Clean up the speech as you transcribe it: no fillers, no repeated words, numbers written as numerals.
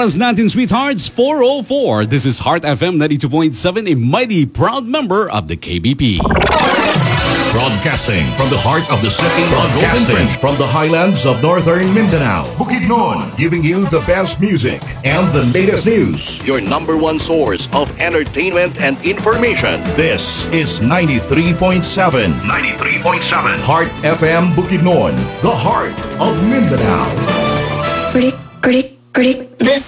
oras natin, sweethearts, 4:04. This is Heart FM 92.7, a mighty proud member of the KBP. Broadcasting from the heart of the city of Golden from the highlands of northern Mindanao, Bukidnon, giving you the best music and the latest news. Your number one source of entertainment and information. This is 93.7. 93.7. Heart FM Bukidnon, the heart of Mindanao. This